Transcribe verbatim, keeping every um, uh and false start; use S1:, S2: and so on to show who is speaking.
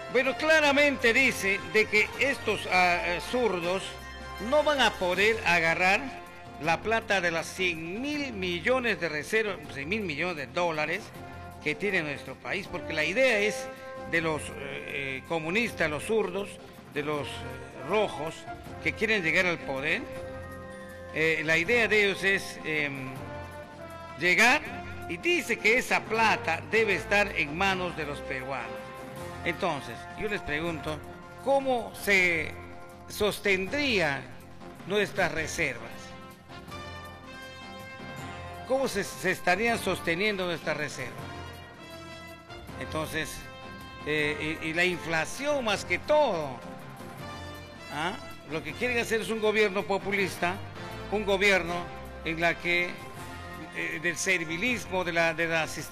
S1: Bueno, claramente dice de que estos uh, zurdos no van a poder agarrar la plata de las cien mil millones de reservas, cien mil millones de dólares que tiene nuestro país, porque la idea es de los eh, comunistas, los zurdos, de los eh, rojos que quieren llegar al poder. Eh, la idea de ellos es eh, llegar y dice que esa plata debe estar en manos de los peruanos. Entonces, yo les pregunto, ¿cómo se sostendría nuestras reservas? ¿Cómo se, se estarían sosteniendo nuestras reservas? Entonces, eh, y, y la inflación más que todo. ¿Ah? Lo que quieren hacer es un gobierno populista, un gobierno en la que, eh, del servilismo, de la, de la